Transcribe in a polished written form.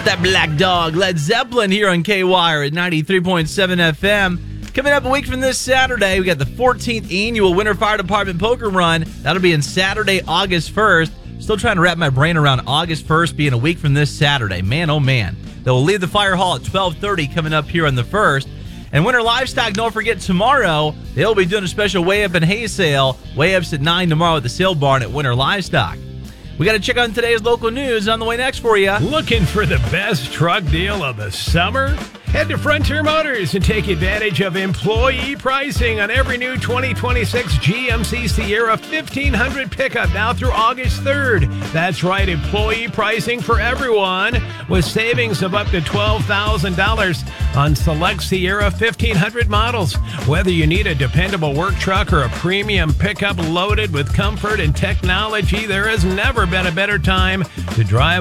That Black Dog, Led Zeppelin here on KWire at 93.7 FM. Coming up a week from this Saturday, we got the 14th annual Winter Fire Department Poker Run. That'll be on Saturday, August 1st. Still trying to wrap my brain around August 1st being a week from this Saturday. Man, oh man. They'll leave the fire hall at 12:30 coming up here on the 1st. And Winter Livestock, don't forget, tomorrow, they'll be doing a special weigh-up and hay sale. Weigh-ups at 9 tomorrow at the sale barn at Winter Livestock. We got to check on today's local news on the way next for you. Looking for the best truck deal of the summer? Head to Frontier Motors and take advantage of employee pricing on every new 2026 GMC Sierra 1500 pickup now through August 3rd. That's right, employee pricing for everyone with savings of up to $12,000 on select Sierra 1500 models. Whether you need a dependable work truck or a premium pickup loaded with comfort and technology, there has never been a better time to drive